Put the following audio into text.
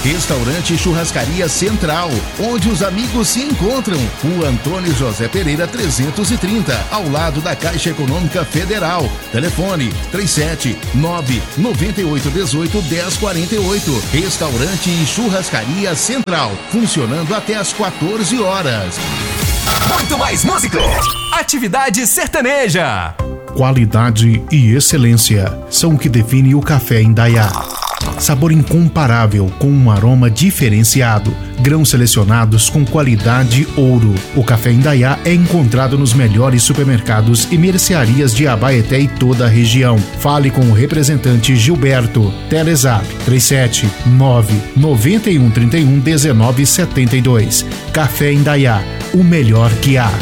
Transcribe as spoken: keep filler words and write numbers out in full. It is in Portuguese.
Restaurante e Churrascaria Central, onde os amigos se encontram. Rua Antônio José Pereira trezentos e trinta, ao lado da Caixa Econômica Federal. Telefone três sete nove, nove oito um oito, um zero quatro oito. Restaurante e Churrascaria Central, funcionando até às quatorze horas. Muito mais música. Atividade sertaneja. Qualidade e excelência são o que define o café Indaiá. Sabor incomparável com um aroma diferenciado. Grãos selecionados com qualidade ouro. O café Indaiá é encontrado nos melhores supermercados e mercearias de Abaeté e toda a região. Fale com o representante Gilberto. Telezap três sete nove, nove um três um, um nove sete dois. Café Indaiá, o melhor que há.